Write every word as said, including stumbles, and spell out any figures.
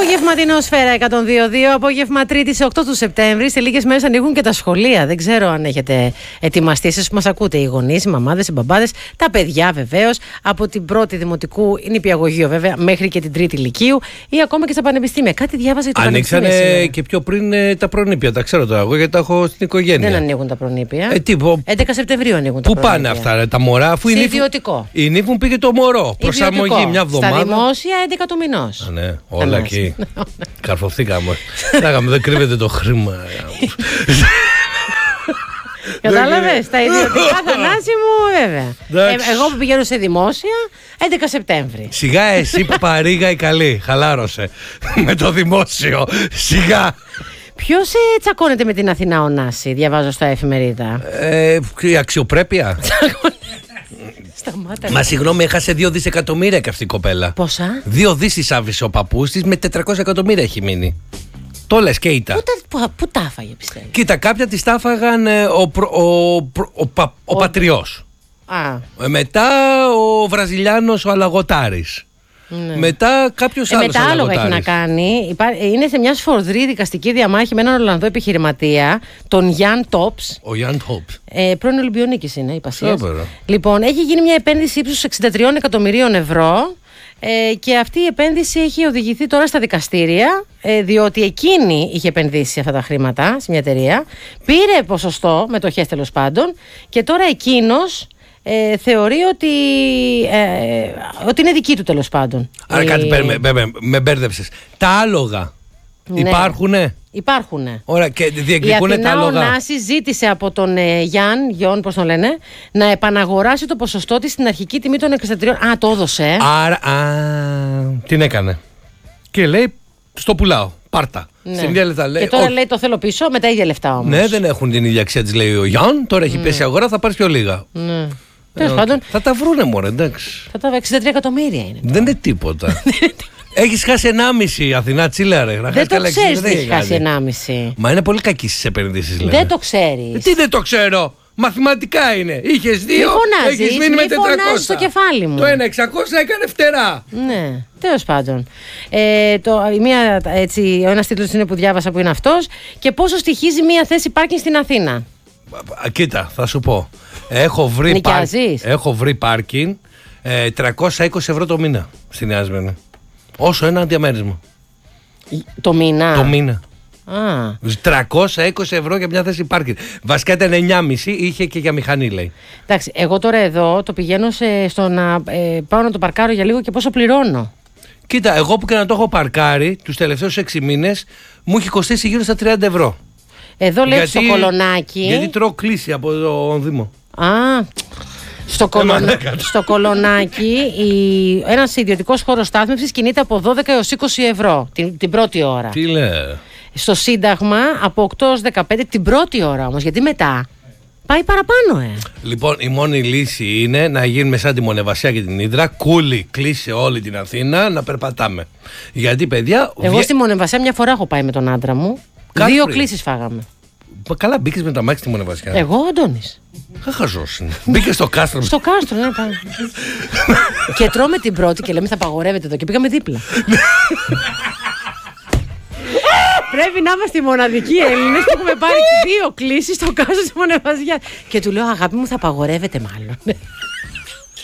Απογευματινό Σφαίρα εκατόν δύο κόμμα δύο, απόγευμα Τρίτη οκτώ του Σεπτέμβρη. Σε λίγες μέρες ανοίγουν και τα σχολεία. Δεν ξέρω αν έχετε ετοιμαστεί. Εσείς που μας ακούτε, οι γονείς, οι μαμάδες, οι μπαμπάδες, τα παιδιά βεβαίως, από την πρώτη δημοτικού, νηπιαγωγείο βέβαια, μέχρι και την τρίτη λυκείου ή ακόμα και στα πανεπιστήμια. Κάτι διάβαζα για το πανεπιστήμιο. Ανοίξανε και πιο πριν ε, τα προνήπια. Τα ξέρω τώρα εγώ γιατί τα έχω στην οικογένεια. Δεν ανοίγουν τα προνήπια. Ε, τι, πο... έντεκα Σεπτεμβρίου ανοίγουν τα Πού προνήπια. πάνε αυτά, ρε, τα μωρά, αφού η ιδιωτικό. Η νύφου πήγε το μωρό. Προσαρμογή μια εβδομάδα. Στα δημόσια έντεκα του μηνός. Ναι, όλα εκεί. Καρφωθήκαμε. Δεν κρύβεται το χρήμα. Κατάλαβες, τα ιδιωτικά, Θανάση μου, βέβαια. ε, Εγώ που πηγαίνω σε δημόσια, έντεκα Σεπτέμβρη. Σιγά εσύ παρήγα η καλή, χαλάρωσε με το δημόσιο, σιγά. Ποιος ε, τσακώνεται με την Αθηνά Ωνάση, διαβάζω στα εφημερίδα. Ε, η αξιοπρέπεια. Σταμάτα. Μα συγγνώμη, έχασε δύο δισεκατομμύρια και αυτή η κοπέλα. Πόσα? Δύο δίσεις άφησε ο παππούς της, με τετρακόσια εκατομμύρια έχει μείνει. Το λες και ήττα. Πού τα, πού, πού τα έφαγε, πιστεύω. Κοίτα, κάποια της τα έφαγαν ε, ο, προ, ο, προ, ο, πα, ο, ο πατριός. Α. Ε, μετά ο Βραζιλιάνος ο Αλαγοτάρης. Ναι. Μετά κάποιος ε, άλλος μετά άλλο έχει να κάνει. Είναι σε μια σφοδρή δικαστική διαμάχη με έναν Ολλανδό επιχειρηματία, τον Γιάν Τόπς. Ο Γιάν Τόπς. Ε, πρώην Ολυμπιονίκης είναι, η Πασίας. Λοιπόν, έχει γίνει μια επένδυση ύψους εξήντα τρία εκατομμυρίων ευρώ. Ε, και αυτή η επένδυση έχει οδηγηθεί τώρα στα δικαστήρια, ε, διότι εκείνη είχε επενδύσει σε αυτά τα χρήματα σε μια εταιρεία, πήρε ποσοστό, μετοχές τέλος πάντων, και τώρα εκείνος ε, θεωρεί ότι, ε, ότι είναι δική του τέλος πάντων. Άρα η... κάτι με, με, με, με μπέρδεψες. Τα άλογα ναι. Υπάρχουνε. Υπάρχουνε. Ωραία, και διεκδικούνε τα άλογα. Η Αθηνά Ωνάση ζήτησε από τον ε, Γιάν, Γιον, πώς τον λένε, να επαναγοράσει το ποσοστό της στην αρχική τιμή των εξήντα τριών. Α, το έδωσε. Άρα, α, την έκανε. Και λέει, στο πουλάω, πάρτα. Ναι. Στην ίδια λεφτά, λέει, και τώρα όχι. λέει το θέλω πίσω με τα ίδια λεφτά όμως. Ναι, δεν έχουν την ίδια αξία της, λέει ο Γιάν. Τώρα έχει mm. πέσει η αγορά, θα πάρεις πιο λίγα. Ναι. Τέλος ε, πάντων. Θα τα βρούνε μωρέ, εντάξει. Θα τα εξήντα τρία εκατομμύρια είναι. Τώρα. Δεν είναι τίποτα. Έχεις χάσει ενάμιση η Αθηνά, τσίλα ρε. Δεν το ξέρεις τι έχει χάσει ενάμιση. Μα είναι πολύ κακή στις επενδύσεις, λένε. Δεν το ξέρεις. Τι δεν το ξέρω. Μαθηματικά είναι. Είχες δύο, έχεις μείνει με τετρακόσια. Στο κεφάλι μου. Το ένα εξακόσια έκανε φτερά. Ναι, τέλος πάντων. Ε, το, μία, έτσι, ο ένας τίτλος είναι που διάβασα που είναι αυτός. Και πόσο στοιχίζει μία θέση πάρκινγκ στην Αθήνα. Κοίτα, θα σου πω. Έχω βρει, πάρ, έχω βρει πάρκινγκ ε, τριακόσια είκοσι ευρώ το μήνα στην Νέα Σμύρνη. Όσο ένα διαμέρισμα. Το μήνα. Το μήνα. Α. τριακόσια είκοσι ευρώ για μια θέση πάρκινγκ. Βασικά ήταν εννιά και μισό, είχε και για μηχανή, λέει. Εντάξει, εγώ τώρα εδώ το πηγαίνω σε, στο να ε, πάω να το παρκάρω για λίγο και πόσο πληρώνω. Κοίτα, εγώ που και να το έχω παρκάρει τους τελευταίους έξι μήνες μου έχει κοστίσει γύρω στα τριάντα ευρώ. Εδώ λέει στο Κολονάκι. Γιατί τρώω κλίση από το Δήμο. Α. Στο, κολονα... στο Κολονάκι η... ένας ιδιωτικός χώρος στάθμευσης κινείται από δώδεκα έως είκοσι ευρώ την, την πρώτη ώρα. Τι λέει. Στο Σύνταγμα από οκτώ έως δεκαπέντε την πρώτη ώρα όμως, γιατί μετά πάει παραπάνω ε. Λοιπόν, η μόνη λύση είναι να γίνουμε σαν τη Μονεβασιά και την Ύδρα, κούλι κλείσει όλη την Αθήνα, να περπατάμε. Γιατί παιδιά... Εγώ στη Μονεβασιά μια φορά έχω πάει με τον άντρα μου. Κάτρι. Δύο κλήσεις φάγαμε. Καλά, μπήκες με το αμάξι στη Μονεβασιά. Εγώ, ο Αντώνης. Χαζός είναι. Μπήκε στο κάστρο. Στο κάστρο, ναι, πάμε. Και τρώμε την πρώτη και λέμε θα παγορεύεται εδώ και πήγαμε δίπλα. Πρέπει να είμαστε οι μοναδικοί Έλληνες που έχουμε πάρει δύο κλήσεις στο κάστρο της Μονεβασιάς. Και του λέω αγάπη μου θα παγορεύεται μάλλον.